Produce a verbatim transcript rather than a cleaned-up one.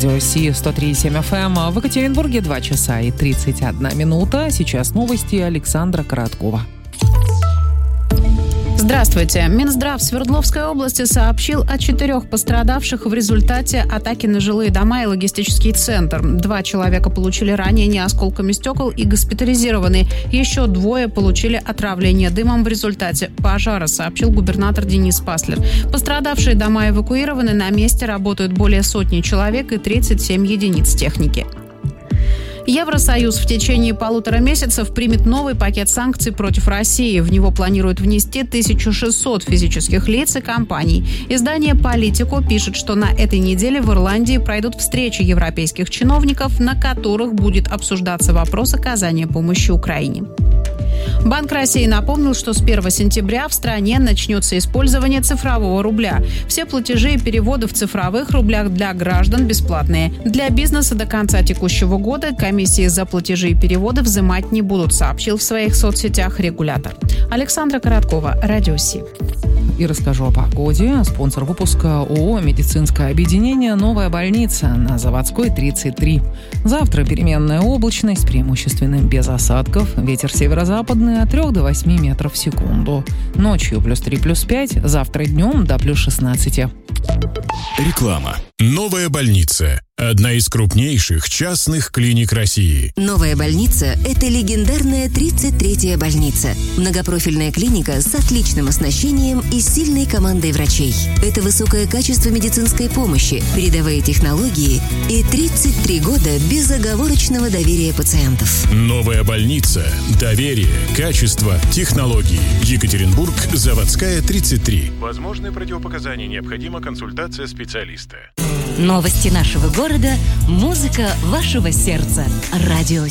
Радио Си сто три и семь эф эм. В Екатеринбурге два часа и тридцать одна минута. Сейчас новости Александра Короткова. Здравствуйте. Минздрав Свердловской области сообщил о четырех пострадавших в результате атаки на жилые дома и логистический центр. Два человека получили ранения осколками стекол и госпитализированы. Еще двое получили отравление дымом в результате пожара, сообщил губернатор Денис Паслер. Пострадавшие дома эвакуированы. На месте работают более сотни человек и тридцать семь единиц техники. Евросоюз в течение полутора месяцев примет новый пакет санкций против России. В него планируют внести тысячу шестьсот физических лиц и компаний. Издание «Политико» пишет, что на этой неделе в Ирландии пройдут встречи европейских чиновников, на которых будет обсуждаться вопрос оказания помощи Украине. Банк России напомнил, что с первого сентября в стране начнется использование цифрового рубля. Все платежи и переводы в цифровых рублях для граждан бесплатные. Для бизнеса до конца текущего года комиссии за платежи и переводы взимать не будут, сообщил в своих соцсетях регулятор. Александра Короткова, Радио Си. И расскажу о погоде. Спонсор выпуска ООО «Медицинское объединение. Новая больница» на Заводской, тридцать три. Завтра переменная облачность, преимущественно без осадков. Ветер северо-западный от трёх до восьми метров в секунду. Ночью плюс три, плюс пять. Завтра днем до плюс шестнадцати. Реклама. Новая больница. Одна из крупнейших частных клиник России. Новая больница – это легендарная тридцать третья больница. Многопрофильная клиника с отличным оснащением и сильной командой врачей. Это высокое качество медицинской помощи, передовые технологии и тридцать три года безоговорочного доверия пациентов. Новая больница. Доверие, качество, технологии. Екатеринбург, Заводская, тридцать три. Возможны противопоказания, необходима консультация специалиста. Новости нашего города, музыка вашего сердца. Радио